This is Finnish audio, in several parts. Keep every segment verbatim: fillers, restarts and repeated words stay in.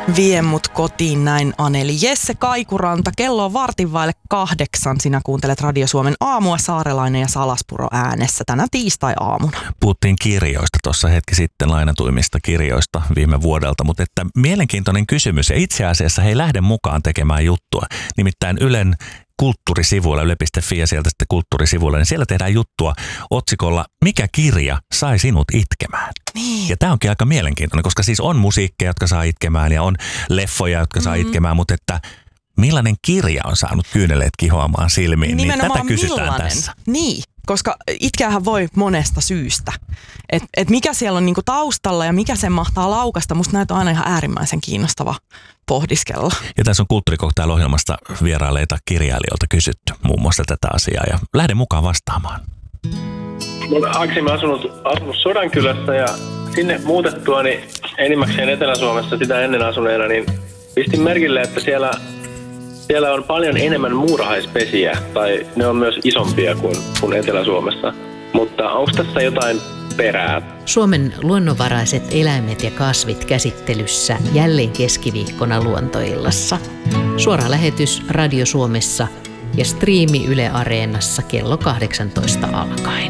Vie mut kotiin, näin Aneli. Jesse Kaikuranta, kello on vartin vaille kahdeksan. Sinä kuuntelet Radio Suomen aamua, Saarelainen ja Salaspuro äänessä tänä tiistai-aamuna. Puhuttiin kirjoista tuossa hetki sitten, lainatuimmista kirjoista viime vuodelta, mutta että mielenkiintoinen kysymys ja itse asiassa he ei lähde mukaan tekemään juttua. Nimittäin Ylen kulttuurisivuilla, yle piste fi ja sieltä sitten kulttuurisivuilla, niin siellä tehdään juttua otsikolla Mikä kirja sai sinut itkemään? Niin. Ja tämä onkin aika mielenkiintoinen, koska siis on musiikkeja, jotka saa itkemään ja on leffoja, jotka saa mm-hmm. itkemään, mutta että millainen kirja on saanut kyyneleet kihoamaan silmiin, nimenomaan niin tätä kysytään millainen? Tässä. Niin, koska itkeähän voi monesta syystä. Että et mikä siellä on niinku taustalla ja mikä sen mahtaa laukasta, musta näitä on aina ihan äärimmäisen kiinnostava pohdiskella. Ja tässä on Kulttuurikoktail-ohjelmasta vierailleita kirjailijoilta kysytty muun muassa tätä asiaa ja lähde mukaan vastaamaan. Mä olen Aksimi asunut, asunut Sodankylässä ja sinne muutettua niin enimmäkseen Etelä-Suomessa sitä ennen asuneena, niin pistin merkille, että siellä, siellä on paljon enemmän muurahaispesiä tai ne on myös isompia kuin, kuin Etelä-Suomessa. Mutta onko tässä jotain perää? Suomen luonnonvaraiset eläimet ja kasvit käsittelyssä jälleen keskiviikkona Luontoillassa. Suora lähetys Radio Suomessa ja striimi Yle Areenassa kello kahdeksantoista alkaen.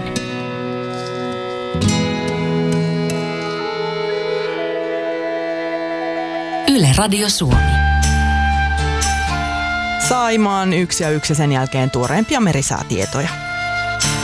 Yle Radio Suomi. Saimaan yksi ja yksi sen jälkeen tuoreempia merisäätietoja.